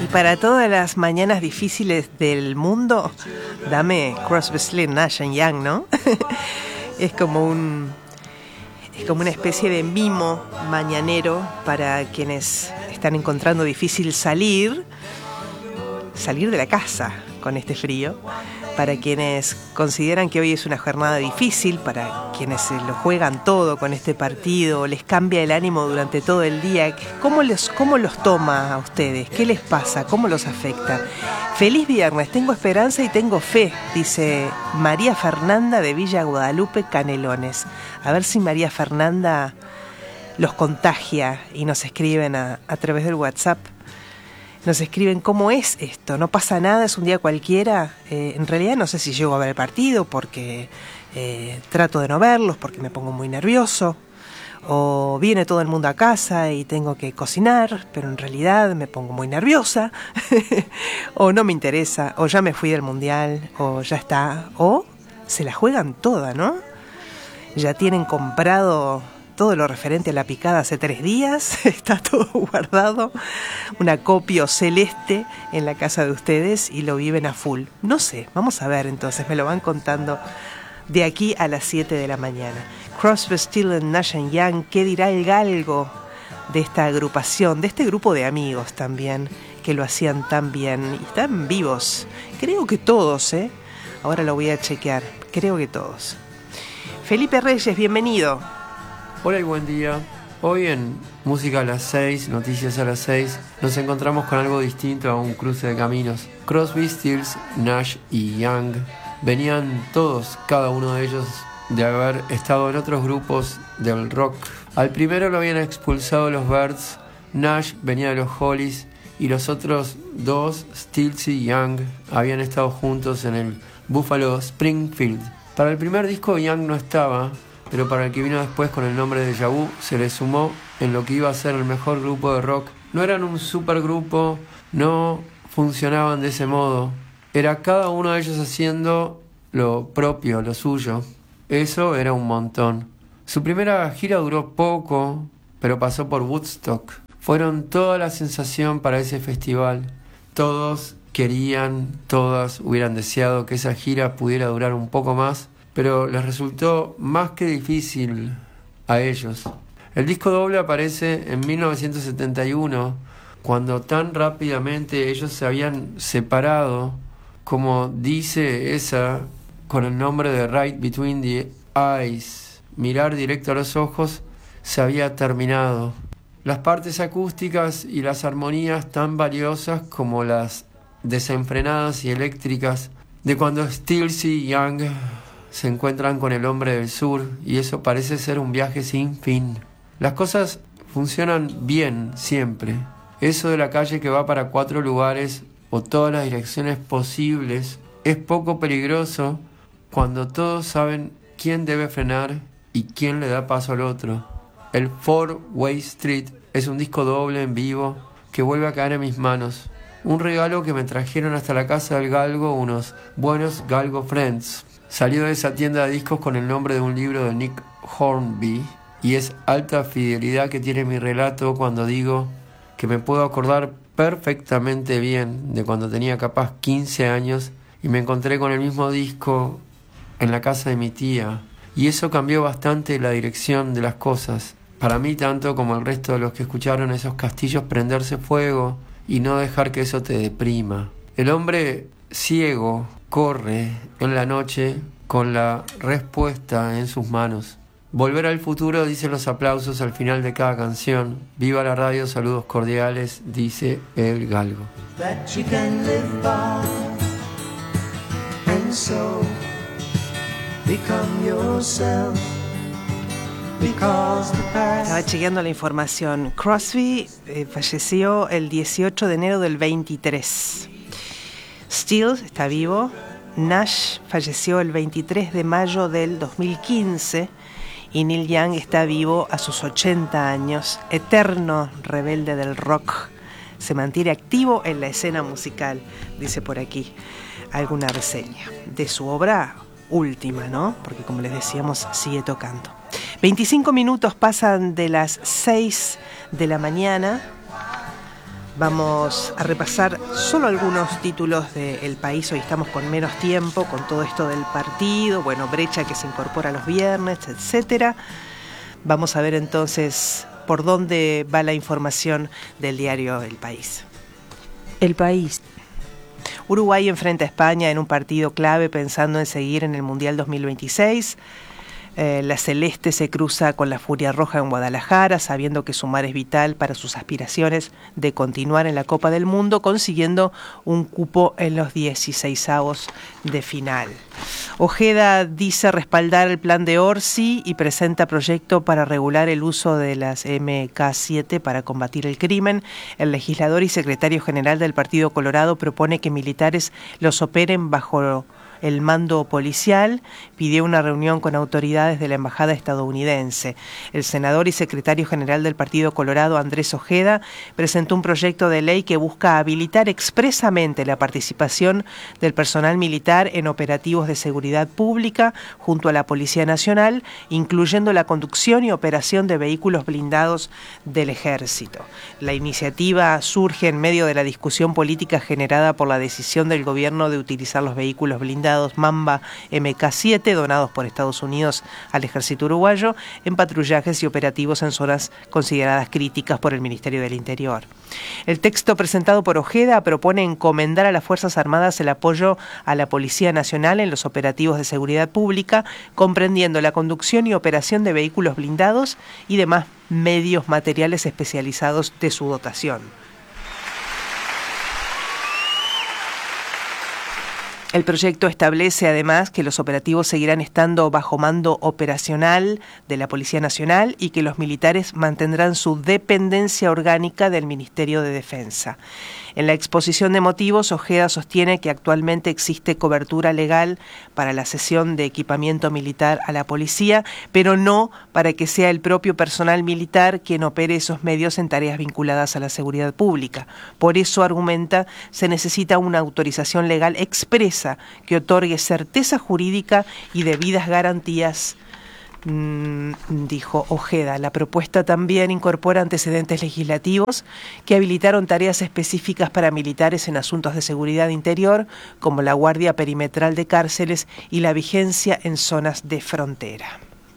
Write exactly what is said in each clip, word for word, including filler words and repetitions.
Y para todas las mañanas difíciles del mundo, dame Crosby, Stills, Nash and Young, ¿no? Es como un es como una especie de mimo mañanero para quienes están encontrando difícil salir salir de la casa con este frío, para quienes consideran que hoy es una jornada difícil, para quienes se lo juegan todo con este partido, les cambia el ánimo durante todo el día. ¿Cómo los, cómo los toma a ustedes? ¿Qué les pasa? ¿Cómo los afecta? Feliz viernes, tengo esperanza y tengo fe, dice María Fernanda de Villa Guadalupe, Canelones. A ver si María Fernanda los contagia y nos escriben a, a través del WhatsApp. Nos escriben cómo es esto, no pasa nada, es un día cualquiera. Eh, en realidad no sé si llego a ver el partido porque eh, trato de no verlos, porque me pongo muy nervioso. O viene todo el mundo a casa y tengo que cocinar, pero en realidad me pongo muy nerviosa. O no me interesa, o ya me fui del mundial, o ya está. O se la juegan toda, ¿no? Ya tienen comprado todo lo referente a la picada hace tres días, está todo guardado, un acopio celeste en la casa de ustedes y lo viven a full. No sé, vamos a ver entonces, me lo van contando de aquí a las siete de la mañana. Crosby, Stills, Nash and Young, ¿qué dirá el galgo de esta agrupación, de este grupo de amigos también, que lo hacían tan bien y están vivos? Creo que todos, ¿eh? Ahora lo voy a chequear, creo que todos. Felipe Reyes, bienvenido. Hola y buen día. Hoy en Música a las seis, Noticias a las seis, nos encontramos con algo distinto a un cruce de caminos. Crosby, Stills, Nash y Young venían todos, cada uno de ellos, de haber estado en otros grupos del rock. Al primero lo habían expulsado los Byrds, Nash venía de los Hollies y los otros dos, Stills y Young, habían estado juntos en el Buffalo Springfield. Para el primer disco Young no estaba, pero para el que vino después con el nombre de Deja Vu se le sumó en lo que iba a ser el mejor grupo de rock. No eran un supergrupo, no funcionaban de ese modo. Era cada uno de ellos haciendo lo propio, lo suyo. Eso era un montón. Su primera gira duró poco, pero pasó por Woodstock. Fueron toda la sensación para ese festival. Todos querían, todas hubieran deseado que esa gira pudiera durar un poco más, pero les resultó más que difícil a ellos. El disco doble aparece en mil novecientos setenta y uno, cuando tan rápidamente ellos se habían separado, como dice esa, con el nombre de Right Between the Eyes. Mirar directo a los ojos se había terminado. Las partes acústicas y las armonías tan valiosas como las desenfrenadas y eléctricas de cuando Stills y Young se encuentran con el hombre del sur, y eso parece ser un viaje sin fin. Las cosas funcionan bien siempre. Eso de la calle que va para cuatro lugares o todas las direcciones posibles es poco peligroso cuando todos saben quién debe frenar y quién le da paso al otro. El Four Way Street es un disco doble en vivo que vuelve a caer en mis manos. Un regalo que me trajeron hasta la casa del Galgo unos buenos Galgo Friends. Salió de esa tienda de discos con el nombre de un libro de Nick Hornby, y es alta fidelidad que tiene mi relato cuando digo que me puedo acordar perfectamente bien de cuando tenía capaz quince años y me encontré con el mismo disco en la casa de mi tía, y eso cambió bastante la dirección de las cosas. Para mí, tanto como el resto de los que escucharon esos castillos prenderse fuego y no dejar que eso te deprima. El hombre ciego corre en la noche con la respuesta en sus manos. Volver al futuro, dicen los aplausos al final de cada canción. Viva la radio, saludos cordiales, dice el Galgo. That you can live by, and so become yourself, because the past... Estaba chequeando la información. Crosby eh, falleció el dieciocho de enero del veintitrés. Stills está vivo. Nash falleció el veintitrés de mayo del dos mil quince y Neil Young está vivo a sus ochenta años, eterno rebelde del rock. Se mantiene activo en la escena musical, dice por aquí alguna reseña de su obra última, ¿no? Porque como les decíamos, sigue tocando. veinticinco minutos pasan de las seis de la mañana. Vamos a repasar solo algunos títulos de El País. Hoy estamos con menos tiempo, con todo esto del partido, bueno, brecha que se incorpora los viernes, etcétera. Vamos a ver entonces por dónde va la información del diario El País. El País. Uruguay enfrenta a España en un partido clave pensando en seguir en el Mundial dos mil veintiséis. Eh, la Celeste se cruza con la Furia Roja en Guadalajara, sabiendo que sumar es vital para sus aspiraciones de continuar en la Copa del Mundo, consiguiendo un cupo en los dieciseisavos de final. Ojeda dice respaldar el plan de Orsi y presenta proyecto para regular el uso de las eme ka siete para combatir el crimen. El legislador y secretario general del Partido Colorado propone que militares los operen bajo el mando policial. Pidió una reunión con autoridades de la embajada estadounidense. El senador y secretario general del Partido Colorado, Andrés Ojeda, presentó un proyecto de ley que busca habilitar expresamente la participación del personal militar en operativos de seguridad pública junto a la Policía Nacional, incluyendo la conducción y operación de vehículos blindados del Ejército. La iniciativa surge en medio de la discusión política generada por la decisión del gobierno de utilizar los vehículos blindados Mamba eme ka siete donados por Estados Unidos al ejército uruguayo en patrullajes y operativos en zonas consideradas críticas por el Ministerio del Interior. El texto presentado por Ojeda propone encomendar a las Fuerzas Armadas el apoyo a la Policía Nacional en los operativos de seguridad pública, comprendiendo la conducción y operación de vehículos blindados y demás medios materiales especializados de su dotación. El proyecto establece además que los operativos seguirán estando bajo mando operacional de la Policía Nacional y que los militares mantendrán su dependencia orgánica del Ministerio de Defensa. En la exposición de motivos, Ojeda sostiene que actualmente existe cobertura legal para la cesión de equipamiento militar a la policía, pero no para que sea el propio personal militar quien opere esos medios en tareas vinculadas a la seguridad pública. Por eso, argumenta, se necesita una autorización legal expresa que otorgue certeza jurídica y debidas garantías. Mm, dijo Ojeda. La propuesta también incorpora antecedentes legislativos que habilitaron tareas específicas para militares en asuntos de seguridad interior, como la guardia perimetral de cárceles y la vigilancia en zonas de frontera.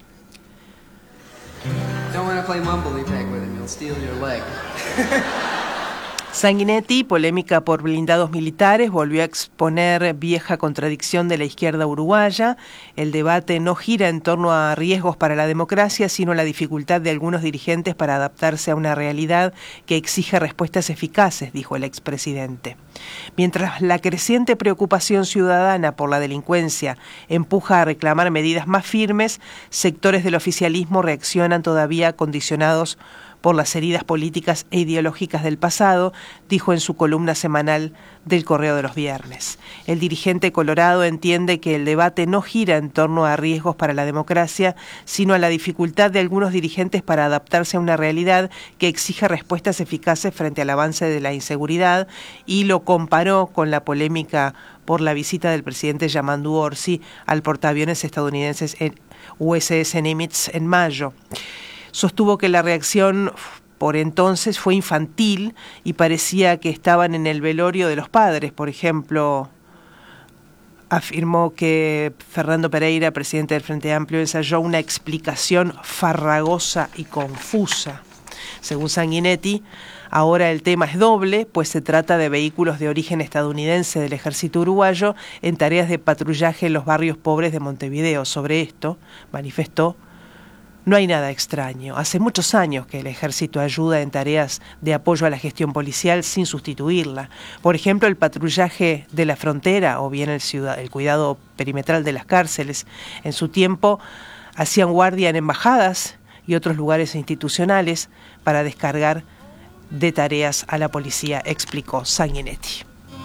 Sanguinetti, polémica por blindados militares, volvió a exponer vieja contradicción de la izquierda uruguaya. El debate no gira en torno a riesgos para la democracia, sino a la dificultad de algunos dirigentes para adaptarse a una realidad que exige respuestas eficaces, dijo el expresidente. Mientras la creciente preocupación ciudadana por la delincuencia empuja a reclamar medidas más firmes, sectores del oficialismo reaccionan todavía condicionados por las heridas políticas e ideológicas del pasado, dijo en su columna semanal del Correo de los Viernes. El dirigente colorado entiende que el debate no gira en torno a riesgos para la democracia, sino a la dificultad de algunos dirigentes para adaptarse a una realidad que exige respuestas eficaces frente al avance de la inseguridad, y lo comparó con la polémica por la visita del presidente Yamandu Orsi al portaaviones estadounidenses en U ese ese Nimitz en mayo. Sostuvo que la reacción por entonces fue infantil y parecía que estaban en el velorio de los padres. Por ejemplo, afirmó que Fernando Pereira, presidente del Frente Amplio, ensayó una explicación farragosa y confusa. Según Sanguinetti, ahora el tema es doble, pues se trata de vehículos de origen estadounidense del ejército uruguayo en tareas de patrullaje en los barrios pobres de Montevideo. Sobre esto, manifestó, no hay nada extraño. Hace muchos años que el ejército ayuda en tareas de apoyo a la gestión policial sin sustituirla. Por ejemplo, el patrullaje de la frontera o bien el, ciudad, el cuidado perimetral de las cárceles. En su tiempo hacían guardia en embajadas y otros lugares institucionales para descargar de tareas a la policía, explicó Sanguinetti.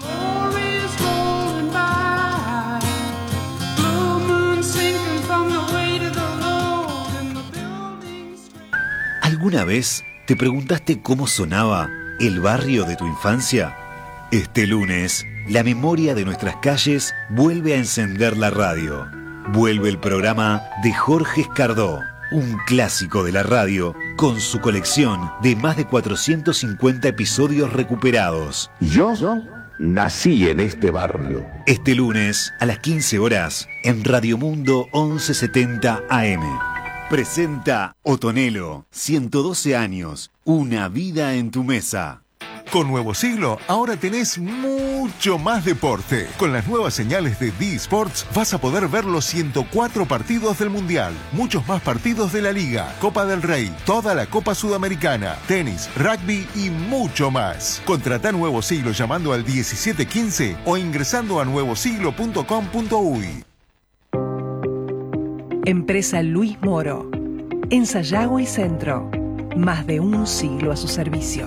¿Alguna vez te preguntaste cómo sonaba el barrio de tu infancia? Este lunes, la memoria de nuestras calles vuelve a encender la radio. Vuelve el programa de Jorge Escardó, un clásico de la radio con su colección de más de cuatrocientos cincuenta episodios recuperados. Yo nací en este barrio. Este lunes a las quince horas en Radio Mundo once setenta A M. Presenta Otonelo, ciento doce años, una vida en tu mesa. Con Nuevo Siglo, ahora tenés mucho más deporte. Con las nuevas señales de D Sports vas a poder ver los ciento cuatro partidos del Mundial, muchos más partidos de la Liga, Copa del Rey, toda la Copa Sudamericana, tenis, rugby y mucho más. Contratá Nuevo Siglo llamando al diecisiete quince o ingresando a nuevo siglo punto com punto uy. Empresa Luis Moro. En Sayago y Centro. Más de un siglo a su servicio.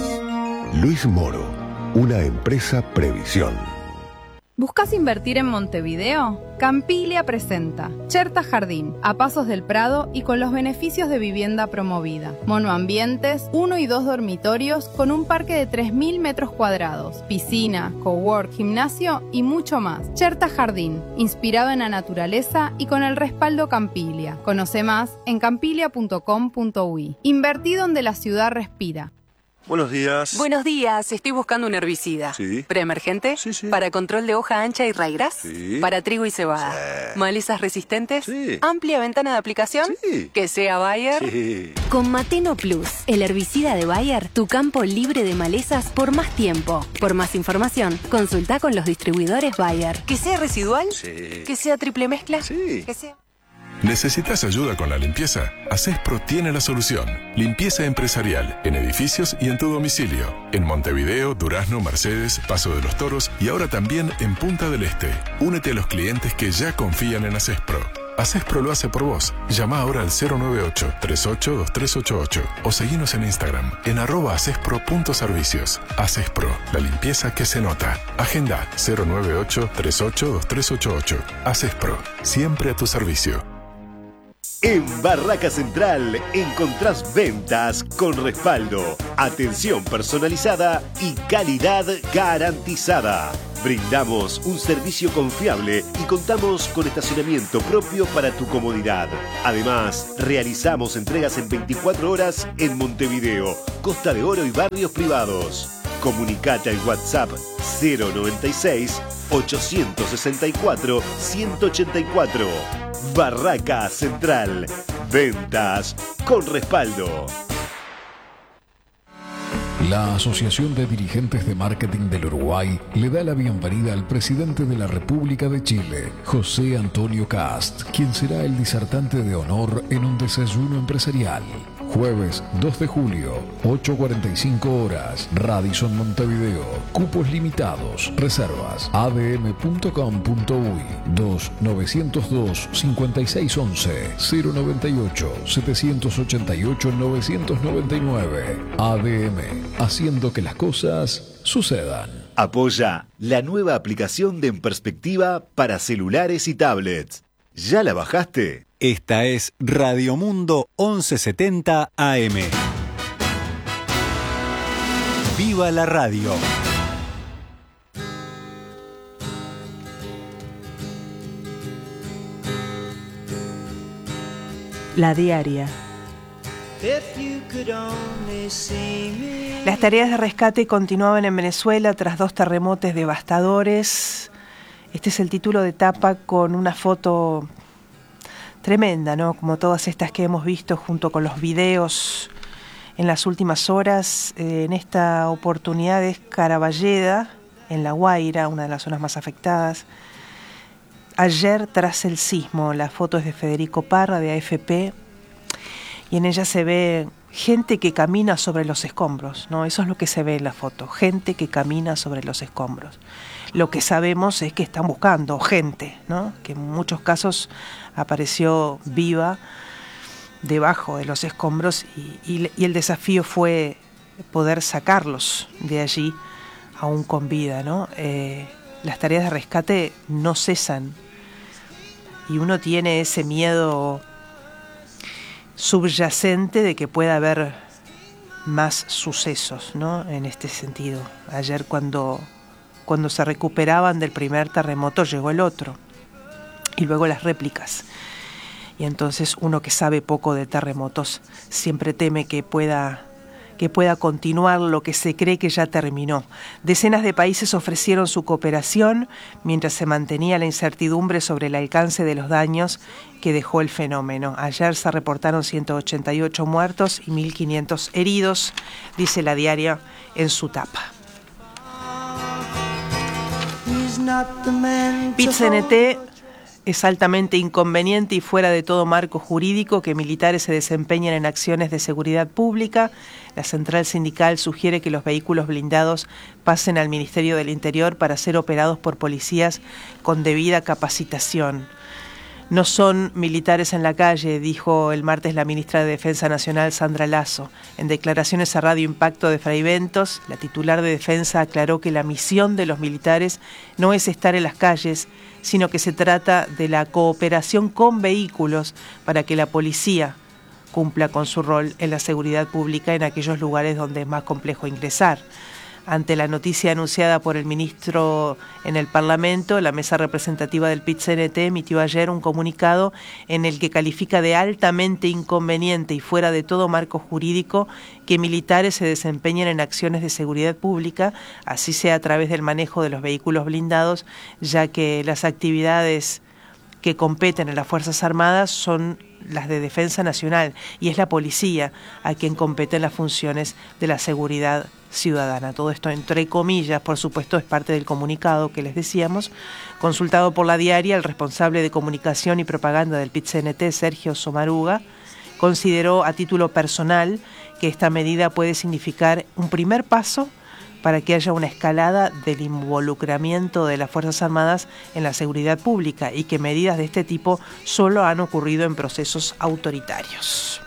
Luis Moro, una empresa Previsión. ¿Buscas invertir en Montevideo? Campilia presenta Cherta Jardín, a pasos del Prado y con los beneficios de vivienda promovida. Monoambientes, uno y dos dormitorios con un parque de tres mil metros cuadrados, piscina, cowork, gimnasio y mucho más. Cherta Jardín, inspirado en la naturaleza y con el respaldo Campilia. Conoce más en campilia punto com punto uy. Invertí donde la ciudad respira. Buenos días. Buenos días, estoy buscando un herbicida. Sí. ¿Preemergente? Sí, sí. ¿Para control de hoja ancha y raigras? Sí. ¿Para trigo y cebada? Sí. ¿Malezas resistentes? Sí. ¿Amplia ventana de aplicación? Sí. ¿Que sea Bayer? Sí. Con Mateno Plus, el herbicida de Bayer, tu campo libre de malezas por más tiempo. Por más información, consulta con los distribuidores Bayer. ¿Que sea residual? Sí. ¿Que sea triple mezcla? Sí. ¿Que sea... ¿Necesitas ayuda con la limpieza? Acespro tiene la solución. Limpieza empresarial, en edificios y en tu domicilio. En Montevideo, Durazno, Mercedes, Paso de los Toros y ahora también en Punta del Este. Únete a los clientes que ya confían en Acespro. Acespro lo hace por vos. Llama ahora al cero nueve ocho, tres ocho, dos tres ocho ocho o seguinos en Instagram en arroba acespro punto servicios. Acespro, la limpieza que se nota. Agenda cero nueve ocho, tres ocho, dos tres ocho ocho. Acespro, siempre a tu servicio. En Barraca Central encontrás ventas con respaldo, atención personalizada y calidad garantizada. Brindamos un servicio confiable y contamos con estacionamiento propio para tu comodidad. Además, realizamos entregas en veinticuatro horas en Montevideo, Costa de Oro y barrios privados. Comunicate al WhatsApp cero noventa y seis, ochocientos sesenta y cuatro, ciento ochenta y cuatro. Barraca Central. Ventas con respaldo. La Asociación de Dirigentes de Marketing del Uruguay le da la bienvenida al presidente de la República de Chile, José Antonio Cast, quien será el disertante de honor en un desayuno empresarial. Jueves dos de julio, ocho cuarenta y cinco horas, Radisson Montevideo. Cupos limitados. Reservas a d m punto com punto uy dos nueve cero dos, cinco seis uno uno, cero nueve ocho, siete ocho ocho, nueve nueve nueve. A D M, haciendo que las cosas sucedan. Apoya la nueva aplicación de En Perspectiva para celulares y tablets. ¿Ya la bajaste? Esta es Radio Mundo once setenta A M. ¡Viva la radio! La diaria. Las tareas de rescate continuaban en Venezuela tras dos terremotos devastadores. Este es el título de tapa con una foto tremenda, ¿no? Como todas estas que hemos visto junto con los videos en las últimas horas. Eh, en esta oportunidad es Caraballeda, en La Guaira, una de las zonas más afectadas. Ayer tras el sismo, la foto es de Federico Parra de A F P y en ella se ve gente que camina sobre los escombros, ¿no? Eso es lo que se ve en la foto, gente que camina sobre los escombros. Lo que sabemos es que están buscando gente, ¿no? Que en muchos casos apareció viva debajo de los escombros y, y, y el desafío fue poder sacarlos de allí aún con vida, ¿no? Eh, las tareas de rescate no cesan y uno tiene ese miedo subyacente de que pueda haber más sucesos, ¿no? En este sentido. Ayer cuando, cuando se recuperaban del primer terremoto llegó el otro y luego las réplicas. y entonces uno que sabe poco de terremotos siempre teme que pueda que pueda continuar lo que se cree que ya terminó. Decenas de países ofrecieron su cooperación mientras se mantenía la incertidumbre sobre el alcance de los daños que dejó el fenómeno. Ayer se reportaron ciento ochenta y ocho muertos y mil quinientos heridos, dice la diaria en su tapa. Pit-C N-T es altamente inconveniente y fuera de todo marco jurídico que militares se desempeñen en acciones de seguridad pública. La central sindical sugiere que los vehículos blindados pasen al Ministerio del Interior para ser operados por policías con debida capacitación. No son militares en la calle, dijo el martes la ministra de Defensa Nacional, Sandra Lasso. En declaraciones a Radio Impacto de Fray Bentos, la titular de Defensa aclaró que la misión de los militares no es estar en las calles, sino que se trata de la cooperación con vehículos para que la policía cumpla con su rol en la seguridad pública en aquellos lugares donde es más complejo ingresar. Ante la noticia anunciada por el ministro en el Parlamento, la mesa representativa del Pit-C N T emitió ayer un comunicado en el que califica de altamente inconveniente y fuera de todo marco jurídico que militares se desempeñen en acciones de seguridad pública, así sea a través del manejo de los vehículos blindados, ya que las actividades que competen en las Fuerzas Armadas son las de Defensa Nacional y es la policía a quien competen las funciones de la seguridad ciudadana. Todo esto entre comillas, por supuesto, es parte del comunicado que les decíamos. Consultado por la diaria, el responsable de comunicación y propaganda del Pit-C N T, Sergio Somaruga, consideró a título personal que esta medida puede significar un primer paso para que haya una escalada del involucramiento de las Fuerzas Armadas en la seguridad pública y que medidas de este tipo solo han ocurrido en procesos autoritarios.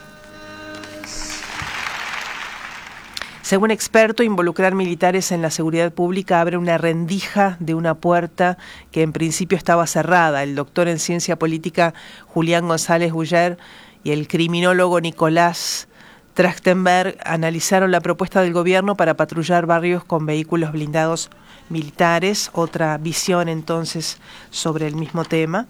Según experto, involucrar militares en la seguridad pública abre una rendija de una puerta que en principio estaba cerrada. El doctor en ciencia política Julián González Buller y el criminólogo Nicolás Trachtenberg analizaron la propuesta del gobierno para patrullar barrios con vehículos blindados militares. Otra visión entonces sobre el mismo tema.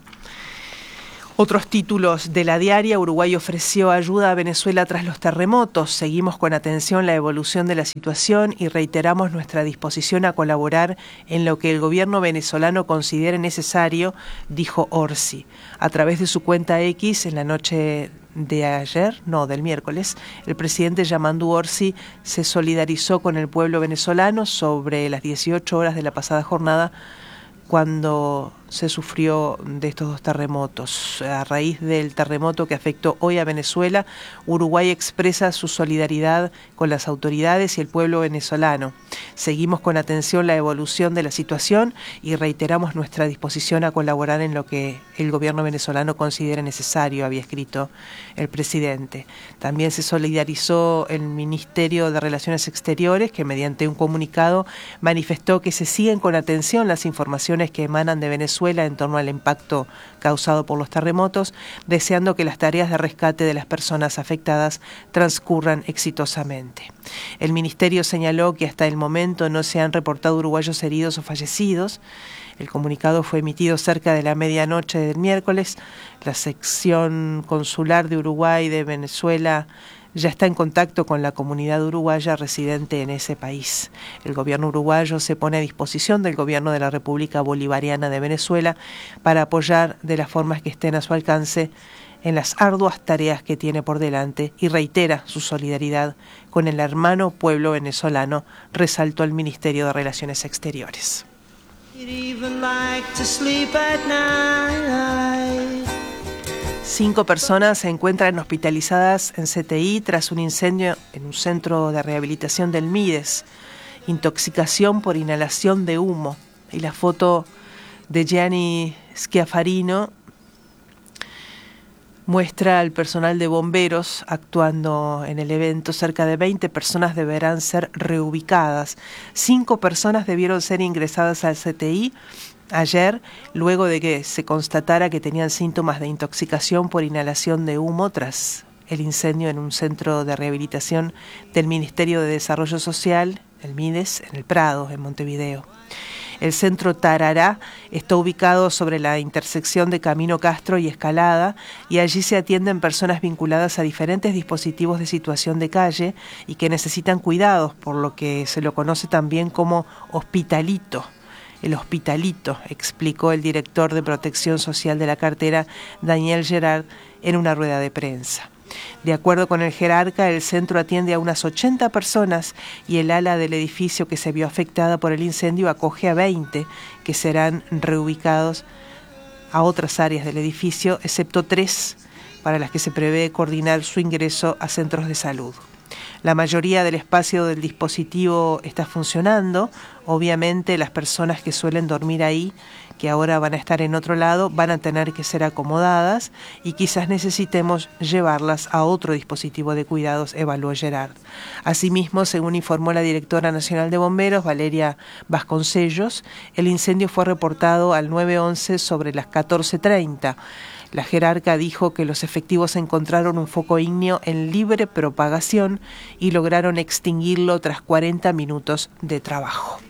Otros títulos de la diaria: Uruguay ofreció ayuda a Venezuela tras los terremotos. Seguimos con atención la evolución de la situación y reiteramos nuestra disposición a colaborar en lo que el gobierno venezolano considere necesario, dijo Orsi. A través de su cuenta X, en la noche de ayer, no, del miércoles, el presidente Yamandu Orsi se solidarizó con el pueblo venezolano sobre las dieciocho horas de la pasada jornada cuando se sufrió de estos dos terremotos. A raíz del terremoto que afectó hoy a Venezuela, Uruguay expresa su solidaridad con las autoridades y el pueblo venezolano. Seguimos con atención la evolución de la situación y reiteramos nuestra disposición a colaborar en lo que el gobierno venezolano considere necesario, había escrito el presidente. También se solidarizó el Ministerio de Relaciones Exteriores, que mediante un comunicado manifestó que se siguen con atención las informaciones que emanan de Venezuela en torno al impacto causado por los terremotos, deseando que las tareas de rescate de las personas afectadas transcurran exitosamente. El ministerio señaló que hasta el momento no se han reportado uruguayos heridos o fallecidos. El comunicado fue emitido cerca de la medianoche del miércoles. La sección consular de Uruguay de Venezuela ya está en contacto con la comunidad uruguaya residente en ese país. El gobierno uruguayo se pone a disposición del gobierno de la República Bolivariana de Venezuela para apoyar de las formas que estén a su alcance en las arduas tareas que tiene por delante y reitera su solidaridad con el hermano pueblo venezolano, resaltó el Ministerio de Relaciones Exteriores. Cinco personas se encuentran hospitalizadas en C T I tras un incendio en un centro de rehabilitación del Mides. Intoxicación por inhalación de humo. Y la foto de Gianni Schiafarino muestra al personal de bomberos actuando en el evento. Cerca de veinte personas deberán ser reubicadas. Cinco personas debieron ser ingresadas al C T I ayer, luego de que se constatara que tenían síntomas de intoxicación por inhalación de humo tras el incendio en un centro de rehabilitación del Ministerio de Desarrollo Social, el Mides, en el Prado, en Montevideo. El centro Tarará está ubicado sobre la intersección de Camino Castro y Escalada, y allí se atienden personas vinculadas a diferentes dispositivos de situación de calle y que necesitan cuidados, por lo que se lo conoce también como hospitalito. El hospitalito, explicó el director de Protección Social de la cartera, Daniel Gerard, en una rueda de prensa. De acuerdo con el jerarca, el centro atiende a unas ochenta personas y el ala del edificio que se vio afectada por el incendio acoge a veinte, que serán reubicados a otras áreas del edificio, excepto tres para las que se prevé coordinar su ingreso a centros de salud. La mayoría del espacio del dispositivo está funcionando. Obviamente las personas que suelen dormir ahí, que ahora van a estar en otro lado, van a tener que ser acomodadas y quizás necesitemos llevarlas a otro dispositivo de cuidados, evaluó Gerard. Asimismo, según informó la directora nacional de bomberos, Valeria Vasconcellos, el incendio fue reportado al nueve once sobre las catorce treinta. La jerarca dijo que los efectivos encontraron un foco ígneo en libre propagación y lograron extinguirlo tras cuarenta minutos de trabajo.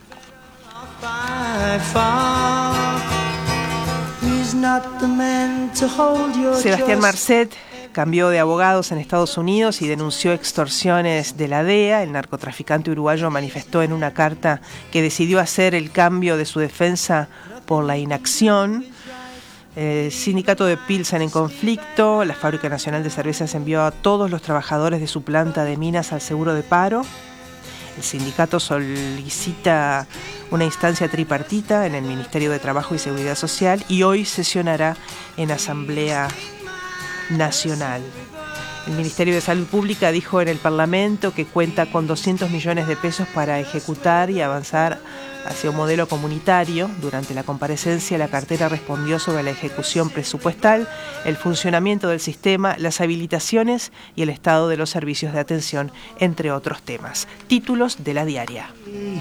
Sebastián Marcet cambió de abogados en Estados Unidos y denunció extorsiones de la D E A. El narcotraficante uruguayo manifestó en una carta que decidió hacer el cambio de su defensa por la inacción. El sindicato de Pilsen en conflicto. La Fábrica Nacional de Cervezas envió a todos los trabajadores de su planta de minas al seguro de paro. El sindicato solicita una instancia tripartita en el Ministerio de Trabajo y Seguridad Social y hoy sesionará en Asamblea Nacional. El Ministerio de Salud Pública dijo en el Parlamento que cuenta con doscientos millones de pesos para ejecutar y avanzar hacia un modelo comunitario. Durante la comparecencia, la cartera respondió sobre la ejecución presupuestal, el funcionamiento del sistema, las habilitaciones y el estado de los servicios de atención, entre otros temas. Títulos de la diaria.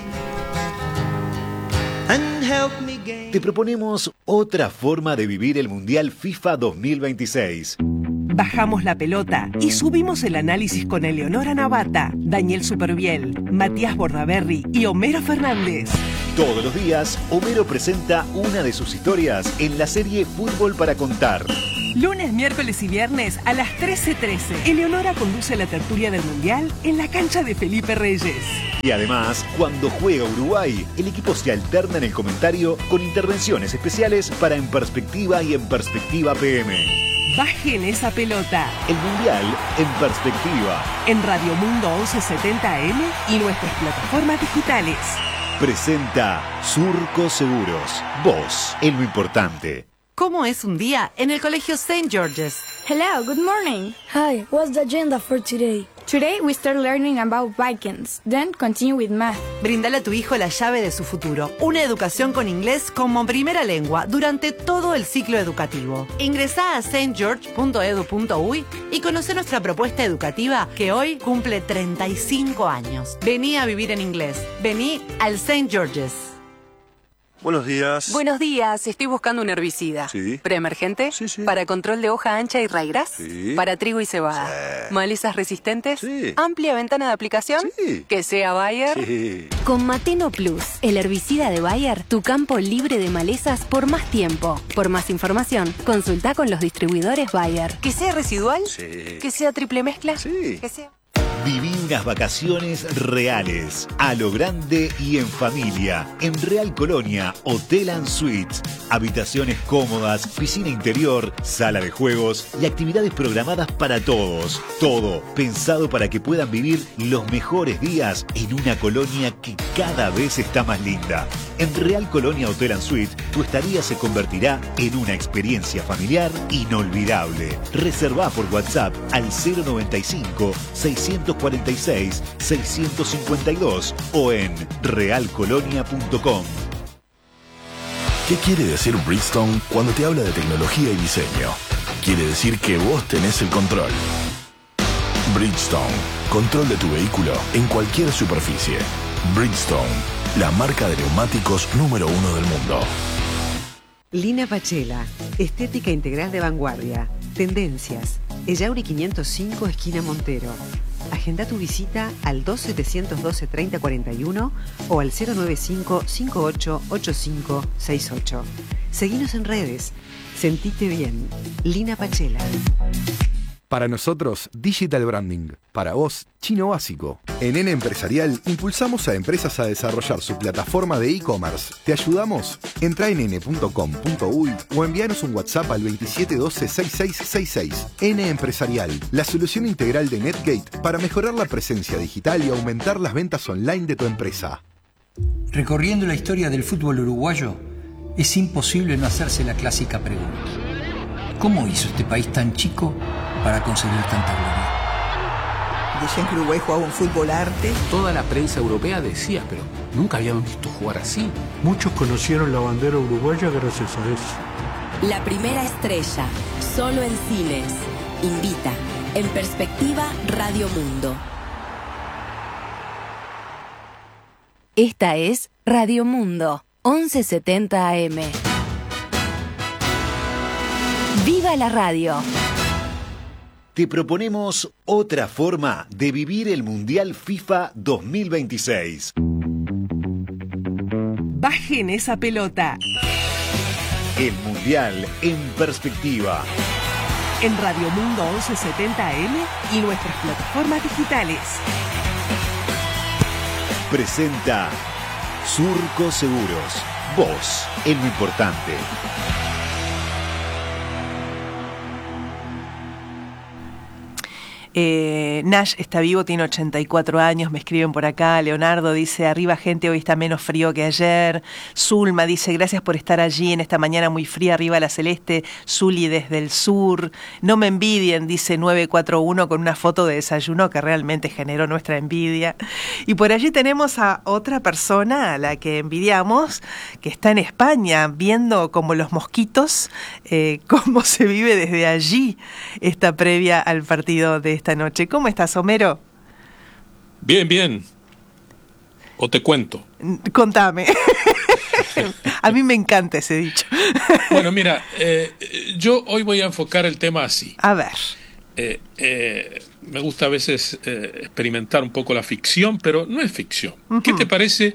Te proponemos otra forma de vivir el Mundial FIFA dos mil veintiséis. Bajamos la pelota y subimos el análisis con Eleonora Navata, Daniel Superviel, Matías Bordaberry y Homero Fernández. Todos los días, Homero presenta una de sus historias en la serie Fútbol para Contar. Lunes, miércoles y viernes a las trece trece. Eleonora conduce la tertulia del Mundial en la cancha de Felipe Reyes. Y además, cuando juega Uruguay, el equipo se alterna en el comentario con intervenciones especiales para En Perspectiva y En Perspectiva P M. Bajen esa pelota. El Mundial en Perspectiva. En Radio Mundo once setenta A M y nuestras plataformas digitales. Presenta Surco Seguros. Vos, en lo importante. ¿Cómo es un día en el Colegio Saint George's? Hello, good morning. Hi, what's the agenda for today? Today we start learning about Vikings, then continue with math. Brindale a tu hijo la llave de su futuro, una educación con inglés como primera lengua durante todo el ciclo educativo. Ingresá a saint george punto edu punto uy y conoce nuestra propuesta educativa que hoy cumple treinta y cinco años. Vení a vivir en inglés. Vení al Saint George's. Buenos días. Buenos días, estoy buscando un herbicida. Sí. ¿Preemergente? Sí, sí. ¿Para control de hoja ancha y raigras? Sí. ¿Para trigo y cebada? Sí. ¿Malezas resistentes? Sí. ¿Amplia ventana de aplicación? Sí. ¿Que sea Bayer? Sí. Con Mateno Plus, el herbicida de Bayer, tu campo libre de malezas por más tiempo. Por más información, consulta con los distribuidores Bayer. ¿Que sea residual? Sí. ¿Que sea triple mezcla? Sí. ¿Que sea...? Viví unas vacaciones reales, a lo grande y en familia, en Real Colonia, Hotel and Suites. Habitaciones cómodas, piscina interior, sala de juegos y actividades programadas para todos. Todo pensado para que puedan vivir los mejores días en una colonia que cada vez está más linda. En Real Colonia Hotel and Suites, tu estadía se convertirá en una experiencia familiar inolvidable. Reservá por WhatsApp al cero noventa y cinco, seiscientos cuarenta y seis, seiscientos cincuenta y dos o en real colonia punto com. ¿Qué quiere decir Bridgestone cuando te habla de tecnología y diseño? Quiere decir que vos tenés el control. Bridgestone, control de tu vehículo en cualquier superficie. Bridgestone, la marca de neumáticos número uno del mundo. Lina Pachela, estética integral de vanguardia. Tendencias. Ellauri quinientos cinco, esquina Montero. Agenda tu visita al dos setecientos doce treinta cuarenta y uno o al cero noventa y cinco cincuenta y ocho ochenta y cinco sesenta y ocho. Seguinos en redes. Sentite bien. Lina Pachela. Para nosotros, Digital Branding. Para vos, Chino Básico. En N Empresarial impulsamos a empresas a desarrollar su plataforma de e-commerce. ¿Te ayudamos? Entra en n punto com punto uy o envíanos un WhatsApp al veintisiete doce sesenta y seis sesenta y seis. N Empresarial, la solución integral de Netgate para mejorar la presencia digital y aumentar las ventas online de tu empresa. Recorriendo la historia del fútbol uruguayo, es imposible no hacerse la clásica pregunta. ¿Cómo hizo este país tan chico para conseguir tanta gloria? Decían que Uruguay jugaba un fútbol arte. Toda la prensa europea decía, pero nunca habían visto jugar así. Muchos conocieron la bandera uruguaya gracias a eso. La primera estrella, solo en cines. Invita. En perspectiva, Radio Mundo. Esta es Radio Mundo, once setenta A M. ¡Viva la radio! Te proponemos otra forma de vivir el Mundial FIFA dos mil veintiséis. Bajen esa pelota. El Mundial en perspectiva. En Radio Mundo once setenta A M y nuestras plataformas digitales. Presenta Surco Seguros. Vos, en lo importante. Eh, Nash está vivo, tiene ochenta y cuatro años, me escriben por acá. Leonardo dice, arriba gente, hoy está menos frío que ayer. Zulma dice, gracias por estar allí en esta mañana muy fría, arriba la celeste. Zuli desde el sur. No me envidien, dice nueve cuatro uno con una foto de desayuno que realmente generó nuestra envidia. Y por allí tenemos a otra persona a la que envidiamos, que está en España, viendo como los mosquitos, eh, cómo se vive desde allí esta previa al partido de esta noche. ¿Cómo estás, Homero? Bien, bien. O te cuento. Contame. A mí me encanta ese dicho. Bueno, mira, eh, yo hoy voy a enfocar el tema así. A ver. Eh, eh, me gusta a veces eh, experimentar un poco la ficción, pero no es ficción. Uh-huh. ¿Qué te parece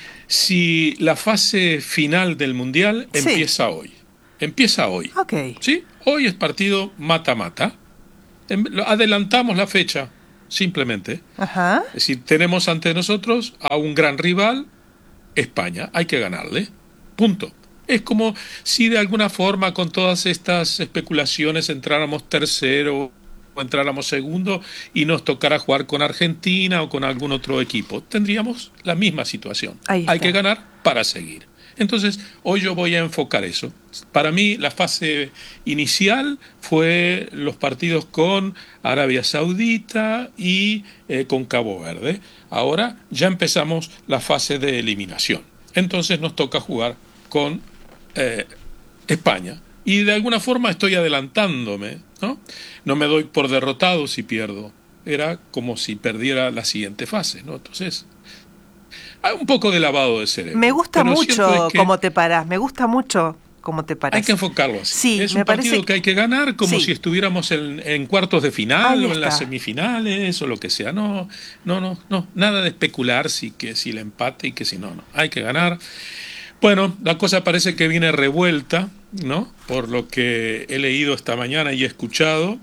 si la fase final del Mundial sí. empieza hoy? Empieza hoy. Ok. ¿Sí? Hoy es partido mata-mata. Adelantamos la fecha, simplemente. Ajá. Es decir, tenemos ante nosotros a un gran rival, España. Hay que ganarle. Punto. Es como si de alguna forma con todas estas especulaciones entráramos tercero o entráramos segundo y nos tocara jugar con Argentina o con algún otro equipo. Tendríamos la misma situación. Hay que ganar para seguir. Entonces, hoy yo voy a enfocar eso. Para mí, la fase inicial fue los partidos con Arabia Saudita y eh, con Cabo Verde. Ahora ya empezamos la fase de eliminación. Entonces nos toca jugar con eh, España. Y de alguna forma estoy adelantándome, ¿no? No me doy por derrotado si pierdo. Era como si perdiera la siguiente fase, ¿no? Entonces... hay un poco de lavado de cerebro. Me gusta Pero mucho es que cómo te parás, me gusta mucho cómo te parás. Hay que enfocarlo así. Sí, es me un partido parece... que hay que ganar como sí. si estuviéramos en, en cuartos de final Ahí o en está. las semifinales o lo que sea. No, no, no, no, nada de especular si que si el empate y que si no, no. Hay que ganar. Bueno, la cosa parece que viene revuelta, ¿no? Por lo que he leído esta mañana y he escuchado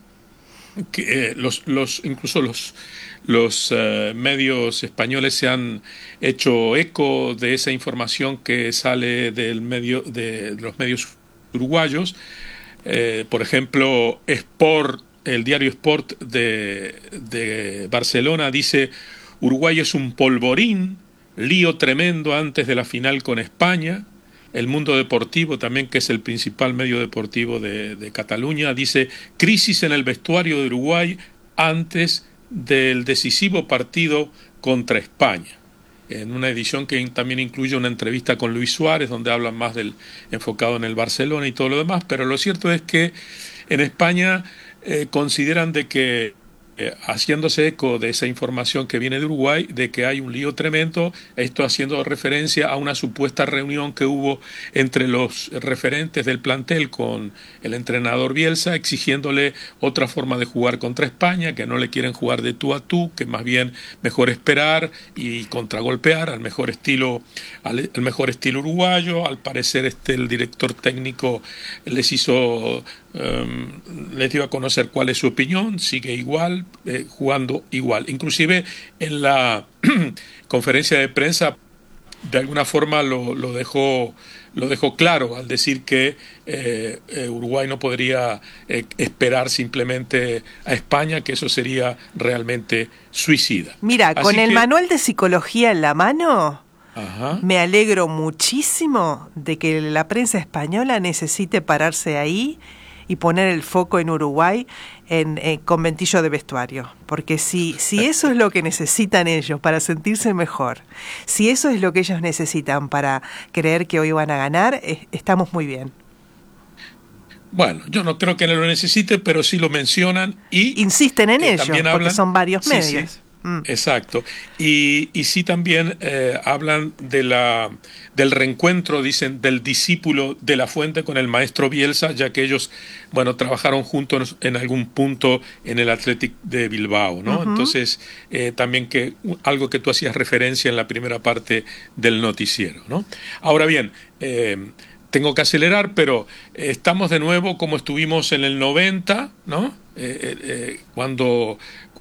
que eh, los, los, incluso los Los uh, medios españoles se han hecho eco de esa información que sale del medio, de los medios uruguayos. Eh, por ejemplo, Sport, el diario Sport de, de Barcelona dice: Uruguay es un polvorín, lío tremendo antes de la final con España. El Mundo Deportivo, también, que es el principal medio deportivo de, de Cataluña, dice: crisis en el vestuario de Uruguay antes del decisivo partido contra España, en una edición que también incluye una entrevista con Luis Suárez, donde hablan más del enfocado en el Barcelona y todo lo demás, pero lo cierto es que en España eh, consideran de que eh, haciéndose eco de esa información que viene de Uruguay, de que hay un lío tremendo, esto haciendo referencia a una supuesta reunión que hubo entre los referentes del plantel con el entrenador Bielsa, exigiéndole otra forma de jugar contra España, que no le quieren jugar de tú a tú, que más bien mejor esperar y contragolpear al mejor estilo, al, al mejor estilo uruguayo. Al parecer este el director técnico les hizo Um, les dio a conocer cuál es su opinión, sigue igual, eh, jugando igual. Inclusive en la conferencia de prensa de alguna forma lo, lo dejó lo dejó claro al decir que eh, eh, Uruguay no podría eh, esperar simplemente a España, que eso sería realmente suicida. Mira, Así con el que, manual de psicología en la mano, ajá. me alegro muchísimo de que la prensa española necesite pararse ahí y poner el foco en Uruguay en, en conventillo de vestuario, porque si, si eso es lo que necesitan ellos para sentirse mejor, si eso es lo que ellos necesitan para creer que hoy van a ganar, eh, estamos muy bien. Bueno, yo no creo que lo necesiten, pero sí lo mencionan y insisten en ello, porque hablan, son varios sí, medios. Sí. Mm. Exacto. Y, y sí también eh, hablan de la, del reencuentro, dicen, del discípulo de la Fuente con el maestro Bielsa, ya que ellos, bueno, trabajaron juntos en algún punto en el Athletic de Bilbao, ¿no? Uh-huh. Entonces, eh, también que algo que tú hacías referencia en la primera parte del noticiero, ¿no? Ahora bien, eh, tengo que acelerar, pero eh, estamos de nuevo como estuvimos en el noventa, ¿no? Eh, eh, cuando...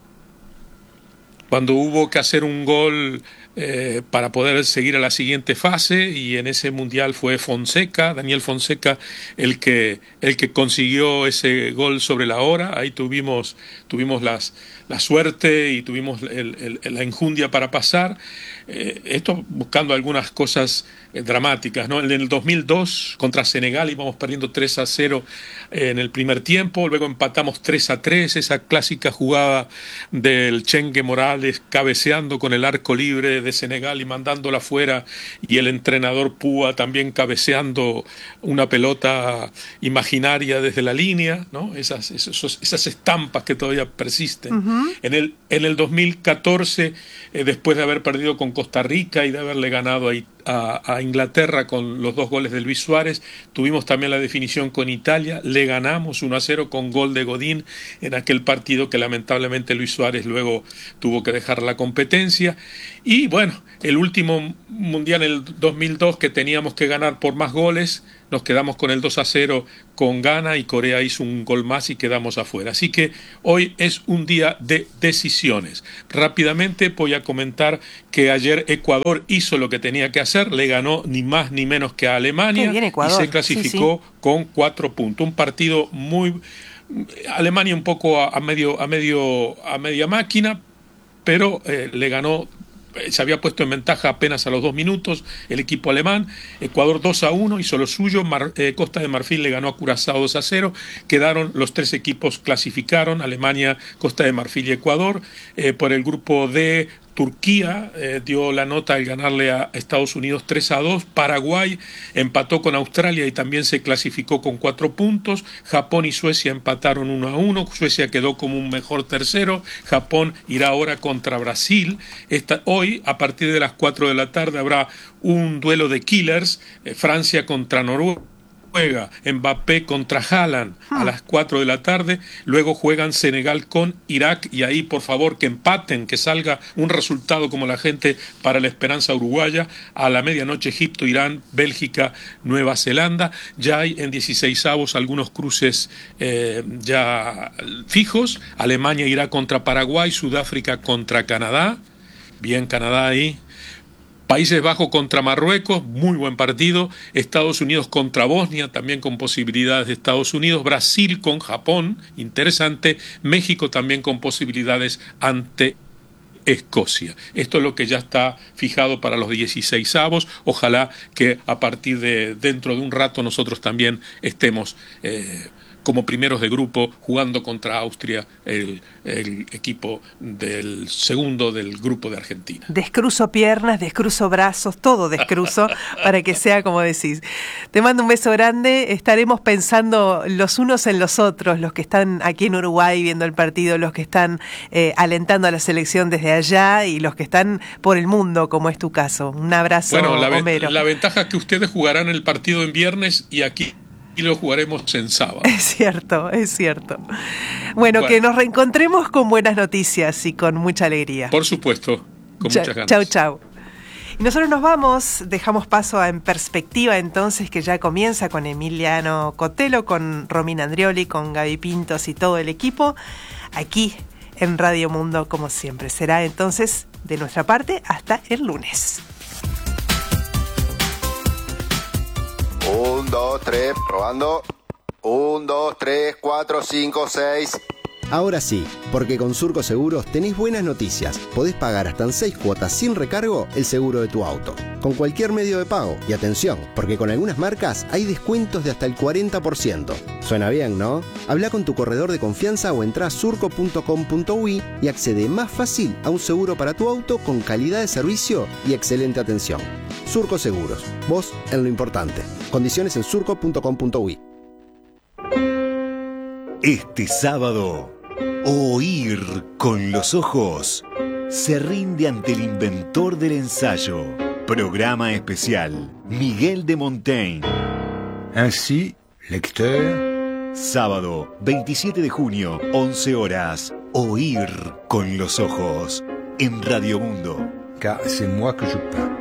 cuando hubo que hacer un gol eh, para poder seguir a la siguiente fase, y en ese mundial fue Fonseca, Daniel Fonseca, el que el que consiguió ese gol sobre la hora. Ahí tuvimos tuvimos las, la suerte y tuvimos el, el, la enjundia para pasar. Eh, esto buscando algunas cosas eh, dramáticas, ¿no? En el dos mil dos contra Senegal íbamos perdiendo tres a cero eh, en el primer tiempo, luego empatamos tres a tres, esa clásica jugada del Chengue Morales cabeceando con el arco libre de Senegal y mandándola fuera, y el entrenador Púa también cabeceando una pelota imaginaria desde la línea, ¿no? Esas, esos, esas estampas que todavía persisten. Uh-huh. En el, en el dos mil catorce, eh, después de haber perdido con Costa Rica y de haberle ganado a, a, a Inglaterra con los dos goles de Luis Suárez, tuvimos también la definición con Italia, le ganamos uno a cero con gol de Godín en aquel partido que lamentablemente Luis Suárez luego tuvo que dejar la competencia. Y bueno, el último mundial en el dos mil dos, que teníamos que ganar por más goles, nos quedamos con el dos a cero con Ghana y Corea hizo un gol más y quedamos afuera. Así que hoy es un día de decisiones. Rápidamente voy a comentar que ayer Ecuador hizo lo que tenía que hacer, le ganó ni más ni menos que a Alemania y se clasificó sí, sí. con cuatro puntos. Un partido muy... Alemania un poco a, a, medio, a, medio, a media máquina, pero eh, le ganó... Se había puesto en ventaja apenas a los dos minutos el equipo alemán. Ecuador dos a uno hizo lo suyo. Mar, eh, Costa de Marfil le ganó a Curazao dos a cero. Quedaron los tres equipos, clasificaron: Alemania, Costa de Marfil y Ecuador. Eh, por el grupo D, Turquía eh, dio la nota al ganarle a Estados Unidos tres a dos. Paraguay empató con Australia y también se clasificó con cuatro puntos. Japón y Suecia empataron uno a uno. Suecia quedó como un mejor tercero. Japón irá ahora contra Brasil. Esta, hoy, a partir de las cuatro de la tarde, habrá un duelo de killers. Eh, Francia contra Noruega. Juega Mbappé contra Haaland a las cuatro de la tarde, luego juegan Senegal con Irak, y ahí por favor que empaten, que salga un resultado como la gente para la esperanza uruguaya. A la medianoche Egipto, Irán, Bélgica, Nueva Zelanda. Ya hay en dieciseisavos algunos cruces eh, ya fijos. Alemania irá contra Paraguay, Sudáfrica contra Canadá, bien Canadá ahí. Países Bajos contra Marruecos, muy buen partido. Estados Unidos contra Bosnia, también con posibilidades de Estados Unidos. Brasil con Japón, interesante. México también con posibilidades ante Escocia. Esto es lo que ya está fijado para los dieciseisavos. Ojalá que a partir de dentro de un rato nosotros también estemos eh, como primeros de grupo, jugando contra Austria, el, el equipo del segundo del grupo de Argentina. Descruzo piernas, descruzo brazos, todo descruzo para que sea como decís. Te mando un beso grande, estaremos pensando los unos en los otros, los que están aquí en Uruguay viendo el partido, los que están eh, alentando a la selección desde allá y los que están por el mundo, como es tu caso. Un abrazo, bueno, la, Homero. la ventaja es que ustedes jugarán el partido en viernes y aquí y lo jugaremos en sábado. Es cierto, es cierto. Bueno, bueno, que nos reencontremos con buenas noticias y con mucha alegría. Por supuesto, con Ch- muchas ganas. Chau, chau. Y nosotros nos vamos, dejamos paso a En Perspectiva entonces, que ya comienza con Emiliano Cotelo, con Romina Andrioli, con Gaby Pintos y todo el equipo, aquí en Radio Mundo, como siempre. Será entonces, de nuestra parte, hasta el lunes. Un, dos, tres, probando. Un, dos, tres, cuatro, cinco, seis. Ahora sí, porque con Surco Seguros tenés buenas noticias. Podés pagar hasta en seis cuotas sin recargo el seguro de tu auto, con cualquier medio de pago. Y atención, porque con algunas marcas hay descuentos de hasta el cuarenta por ciento. Suena bien, ¿no? Habla con tu corredor de confianza o entrá a surco punto com punto uy y accede más fácil a un seguro para tu auto con calidad de servicio y excelente atención. Surco Seguros, vos en lo importante. Condiciones en surco punto com punto uy. Este sábado, Oír con los ojos se rinde ante el inventor del ensayo. Programa especial, Miguel de Montaigne. Ainsi, lecteur. Sábado, veintisiete de junio, once horas. Oír con los ojos en Radio Mundo. Car c'est moi que je parle.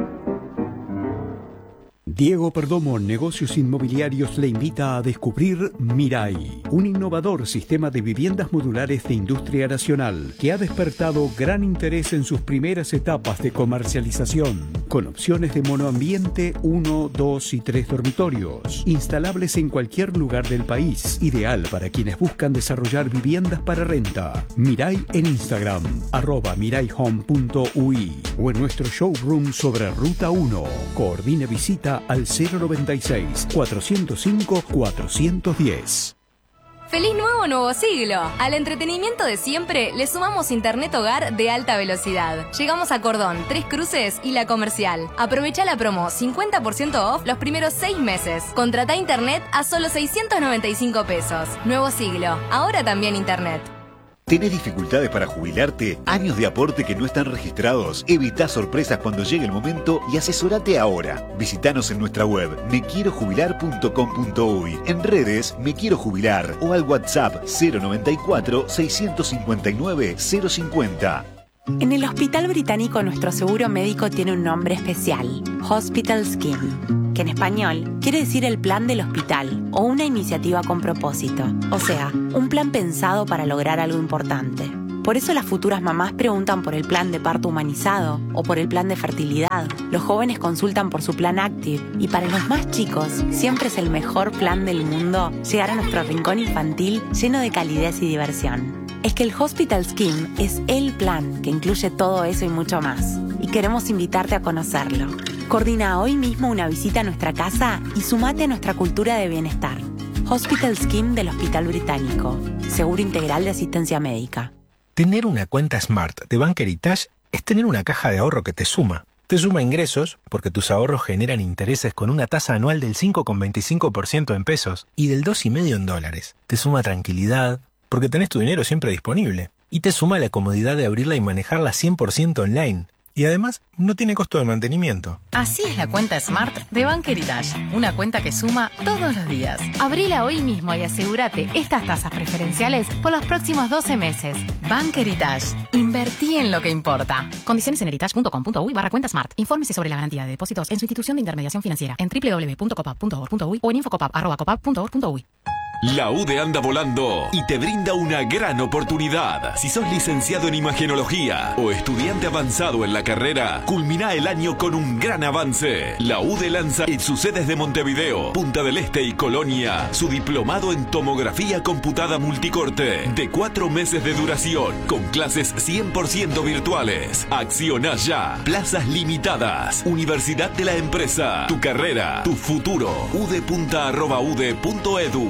Diego Perdomo, Negocios Inmobiliarios, le invita a descubrir Mirai, un innovador sistema de viviendas modulares de industria nacional que ha despertado gran interés en sus primeras etapas de comercialización, con opciones de monoambiente uno, dos y tres dormitorios, instalables en cualquier lugar del país, ideal para quienes buscan desarrollar viviendas para renta. Mirai en Instagram, arroba mirayhome punto uy, o en nuestro showroom sobre Ruta uno. Coordine visita al cero noventa y seis, cuatrocientos cinco, cuatrocientos diez. ¡Feliz nuevo nuevo siglo! Al entretenimiento de siempre le sumamos internet hogar de alta velocidad. Llegamos a Cordón, Tres Cruces y La Comercial. Aprovecha la promo cincuenta por ciento off los primeros seis meses. Contrata internet a solo seiscientos noventa y cinco pesos. Nuevo siglo, ahora también internet. ¿Tenés dificultades para jubilarte? ¿Años de aporte que no están registrados? Evita sorpresas cuando llegue el momento y asesorate ahora. Visítanos en nuestra web me quiero jubilar punto com punto uy, en redes Me Quiero Jubilar o al WhatsApp cero noventa y cuatro, seiscientos cincuenta y nueve, cero cincuenta. En el Hospital Británico nuestro seguro médico tiene un nombre especial, Hospital Scheme, que en español quiere decir el plan del hospital o una iniciativa con propósito, o sea, un plan pensado para lograr algo importante. Por eso las futuras mamás preguntan por el plan de parto humanizado o por el plan de fertilidad. Los jóvenes consultan por su plan Active y para los más chicos siempre es el mejor plan del mundo llegar a nuestro rincón infantil lleno de calidez y diversión. Es que el Hospital Scheme es el plan que incluye todo eso y mucho más. Y queremos invitarte a conocerlo. Coordina hoy mismo una visita a nuestra casa y sumate a nuestra cultura de bienestar. Hospital Scheme del Hospital Británico. Seguro integral de asistencia médica. Tener una cuenta Smart de Bank Heritage es tener una caja de ahorro que te suma. Te suma ingresos, porque tus ahorros generan intereses con una tasa anual del cinco coma veinticinco por ciento en pesos y del dos coma cinco por ciento en dólares. Te suma tranquilidad, porque tenés tu dinero siempre disponible. Y te suma la comodidad de abrirla y manejarla cien por ciento online. Y además, no tiene costo de mantenimiento. Así es la cuenta Smart de Bank Heritage. Una cuenta que suma todos los días. Abrila hoy mismo y asegúrate estas tasas preferenciales por los próximos doce meses. Bank Heritage. Invertí en lo que importa. Condiciones en heritage punto com punto uy barra cuenta Smart. Infórmese sobre la garantía de depósitos en su institución de intermediación financiera en doble u doble u doble u punto copap punto org punto uy o en infocopap arroba copap punto org punto uy. La U D E anda volando y te brinda una gran oportunidad. Si sos licenciado en imagenología o estudiante avanzado en la carrera, culmina el año con un gran avance. La U D E lanza en sus sedes de Montevideo, Punta del Este y Colonia su diplomado en tomografía computada multicorte de cuatro meses de duración con clases cien por ciento virtuales. Acciona ya. Plazas limitadas. Universidad de la Empresa. Tu carrera, tu futuro. udepunta arroba ude punto edu punto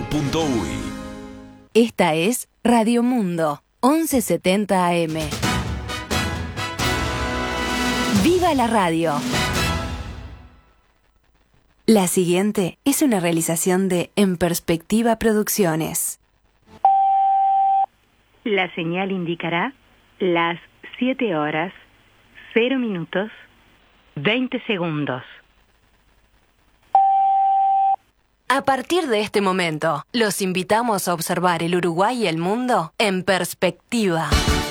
Bowie. Esta es Radio Mundo, once setenta A M. ¡Viva la radio! La siguiente es una realización de En Perspectiva Producciones. La señal indicará las siete horas, cero minutos, veinte segundos. A partir de este momento, los invitamos a observar el Uruguay y el mundo en perspectiva.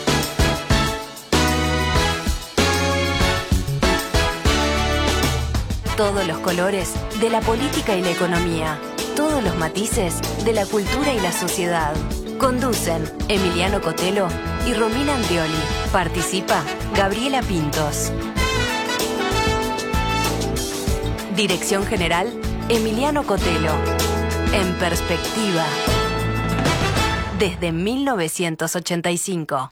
Todos los colores de la política y la economía. Todos los matices de la cultura y la sociedad. Conducen Emiliano Cotelo y Romina Andrioli. Participa Gabriela Pintos. Dirección General, Emiliano Cotelo. En perspectiva. Desde mil novecientos ochenta y cinco.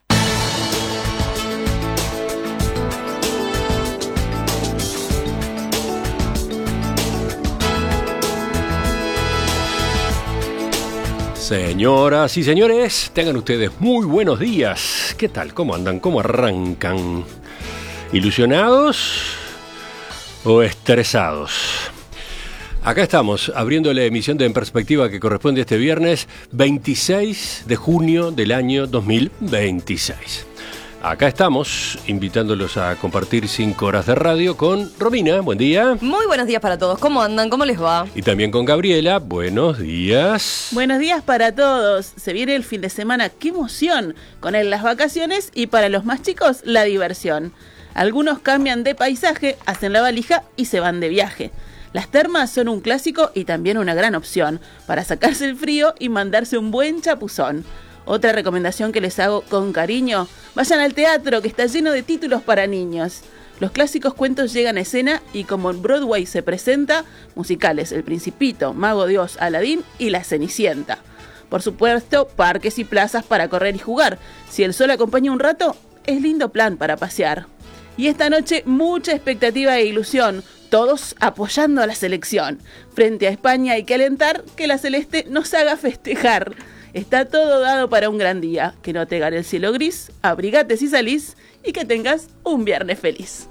Señoras y señores, tengan ustedes muy buenos días. ¿Qué tal? ¿Cómo andan? ¿Cómo arrancan? ¿Ilusionados o estresados? Acá estamos, abriendo la emisión de En Perspectiva que corresponde a este viernes veintiséis de junio del año dos mil veintiséis. Acá estamos, invitándolos a compartir cinco horas de radio con Romina, buen día. Muy buenos días para todos, ¿cómo andan? ¿Cómo les va? Y también con Gabriela, buenos días. Buenos días para todos, se viene el fin de semana, qué emoción, con él las vacaciones y para los más chicos la diversión. Algunos cambian de paisaje, hacen la valija y se van de viaje. Las termas son un clásico y también una gran opción para sacarse el frío y mandarse un buen chapuzón. Otra recomendación que les hago con cariño, vayan al teatro que está lleno de títulos para niños. Los clásicos cuentos llegan a escena y como en Broadway se presenta, musicales El Principito, Mago de Oz, Aladín y La Cenicienta. Por supuesto, parques y plazas para correr y jugar. Si el sol acompaña un rato, es lindo plan para pasear. Y esta noche mucha expectativa e ilusión, todos apoyando a la selección. Frente a España hay que alentar que la Celeste nos haga festejar. Está todo dado para un gran día, que no te gane el cielo gris, abrigate si salís y que tengas un viernes feliz.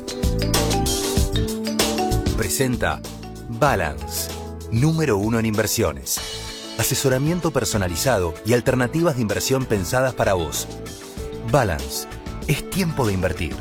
Presenta Balance, número uno en inversiones. Asesoramiento personalizado y alternativas de inversión pensadas para vos. Balance, es tiempo de invertir.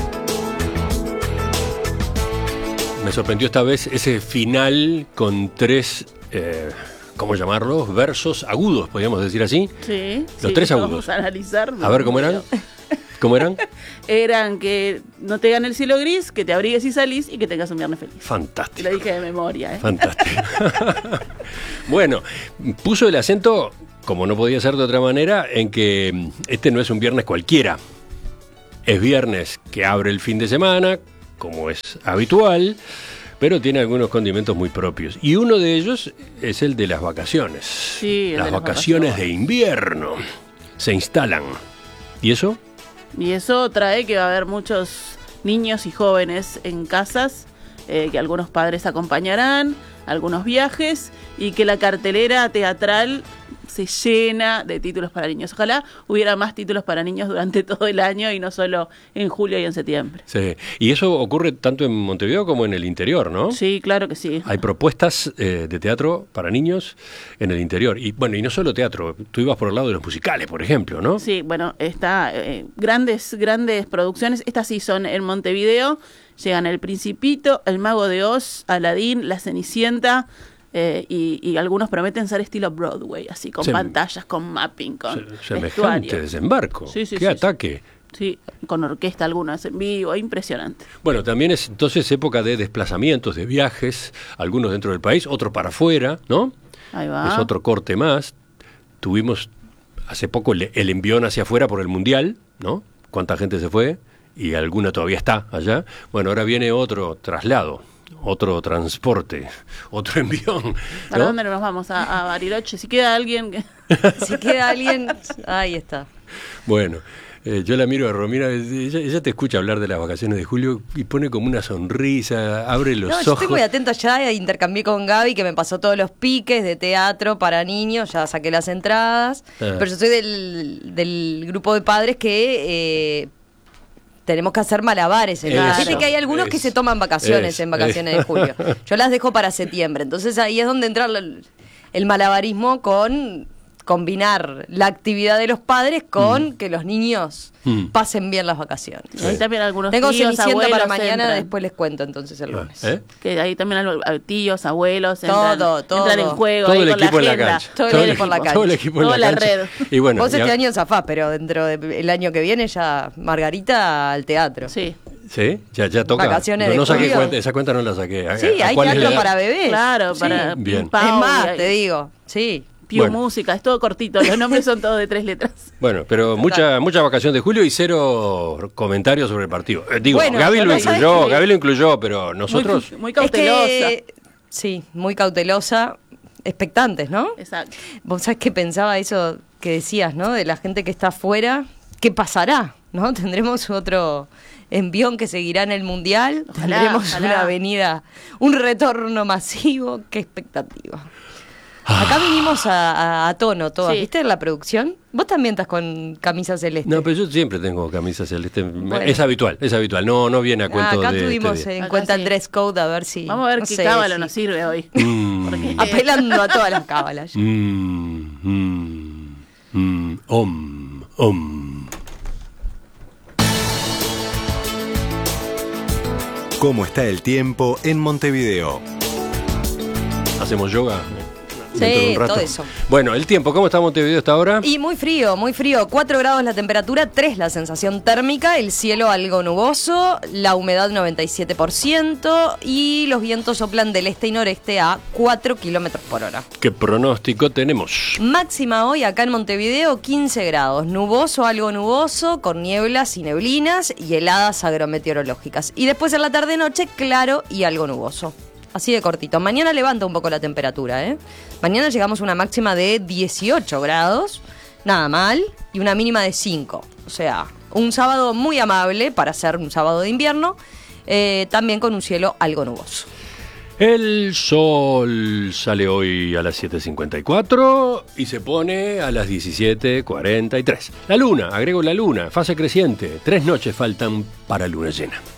Me sorprendió esta vez ese final con tres... Eh... ¿Cómo llamarlos? Versos agudos, podríamos decir así. Sí. Los sí, tres agudos. Vamos a analizar. A ver, ¿cómo eran? ¿Cómo eran? Eran que no te gane el cielo gris, que te abrigues y salís y que tengas un viernes feliz. Fantástico. Lo dije de memoria, ¿eh? Fantástico. Bueno, puso el acento, como no podía ser de otra manera, en que este no es un viernes cualquiera. Es viernes que abre el fin de semana, como es habitual, pero tiene algunos condimentos muy propios. Y uno de ellos es el de las vacaciones. Sí, las de vacaciones, las vacaciones de invierno se instalan. ¿Y eso? Y eso trae que va a haber muchos niños y jóvenes en casas, eh, que algunos padres acompañarán, algunos viajes, y que la cartelera teatral se llena de títulos para niños. Ojalá hubiera más títulos para niños durante todo el año y no solo en julio y en septiembre. Sí, y eso ocurre tanto en Montevideo como en el interior, ¿no? Sí, claro que sí. Hay propuestas eh, de teatro para niños en el interior. Y bueno, y no solo teatro, tú ibas por el lado de los musicales, por ejemplo, ¿no? Sí, bueno, está eh, grandes, grandes producciones. Estas sí son en Montevideo. Llegan El Principito, El Mago de Oz, Aladín, La Cenicienta. Eh, y, y algunos prometen ser estilo Broadway, así con Sem- pantallas, con mapping, con Semejante vestuario. desembarco. Sí, sí, ¡Qué sí, ataque! Sí, con orquesta algunas en vivo, impresionante. Bueno, también es entonces época de desplazamientos, de viajes, algunos dentro del país, otros para afuera, ¿no? Ahí va. Es otro corte más. Tuvimos hace poco el, el envión hacia afuera por el Mundial, ¿no? ¿Cuánta gente se fue? Y alguna todavía está allá. Bueno, ahora viene otro traslado. Otro transporte, otro envión, ¿no? ¿Para dónde nos vamos? A, a Bariloche. Si queda alguien... que- Si queda alguien, ahí está. Bueno, Eh, yo la miro a Romina, ella, ella te escucha hablar de las vacaciones de julio y pone como una sonrisa, abre los no, ojos. Yo estoy muy atento ya, intercambié con Gaby que me pasó todos los piques de teatro para niños, ya saqué las entradas, ah. pero yo soy del, del grupo de padres que... Eh, tenemos que hacer malabares. Fíjate que hay algunos es, que se toman vacaciones es, en vacaciones es. de julio. Yo las dejo para septiembre. Entonces ahí es donde entra el, el malabarismo con combinar la actividad de los padres con mm. que los niños mm. pasen bien las vacaciones. Sí. Ahí también algunos Tengo tíos, Cenicienta para mañana, entran. Después les cuento entonces el lunes. ¿Eh? Que ahí también tíos, abuelos todo, entran, todo. entran en juego. Todo ahí el con equipo la en la cancha. Todo, todo el equipo en la cancha. Todo el equipo en Toda la la cancha. red. Y bueno, vos ya... este año zafás, pero dentro del año que viene ya Margarita al teatro. Sí. ¿Sí? Ya, ya toca. Vacaciones no, no de saqué julio. cuenta, esa cuenta no la saqué. Sí, hay teatro para bebés. Claro, sí. para Bien. Es más, te digo, sí. Piu bueno. Música, es todo cortito, los nombres son todos de tres letras. Bueno, pero mucha mucha vacación de julio y cero comentarios sobre el partido. Eh, digo, bueno, Gaby lo incluyó, que... Gaby lo incluyó, pero nosotros... Muy, muy cautelosa. Es que, sí, muy cautelosa, expectantes, ¿no? Exacto. Vos sabés que pensaba eso que decías, ¿no? De la gente que está afuera, ¿qué pasará? ¿No? Tendremos otro envión que seguirá en el Mundial, ojalá, tendremos ojalá. una avenida, un retorno masivo, qué expectativa. Acá vinimos a, a, a tono todas, sí. ¿Viste? En la producción. Vos también estás con camisa celeste. No, pero yo siempre tengo camisa celeste. Bueno. Es habitual, es habitual. No, no viene a cuento acá de tuvimos este en acá cuenta sí. el dress code, a ver si... Vamos a ver no qué sé, cábala si... nos sirve hoy. Mm. Porque... Apelando a todas las cábalas. Mm, mm, mm, om, om. ¿Cómo está el tiempo en Montevideo? ¿Hacemos yoga? Sí, todo eso. Bueno, el tiempo, ¿cómo está Montevideo hasta ahora? Y muy frío, muy frío. cuatro grados la temperatura, tres la sensación térmica, el cielo algo nuboso, la humedad noventa y siete por ciento y los vientos soplan del este y noreste a cuatro kilómetros por hora. ¿Qué pronóstico tenemos? Máxima hoy acá en Montevideo, quince grados. Nuboso, algo nuboso, con nieblas y neblinas y heladas agrometeorológicas. Y después en la tarde-noche, claro y algo nuboso. Así de cortito. Mañana levanta un poco la temperatura, ¿eh? Mañana llegamos a una máxima de dieciocho grados, nada mal, y una mínima de cinco. O sea, un sábado muy amable para ser un sábado de invierno, eh, también con un cielo algo nuboso. El sol sale hoy a las siete cincuenta y cuatro y se pone a las diecisiete cuarenta y tres. La luna, agrego la luna, fase creciente. Tres noches faltan para luna llena.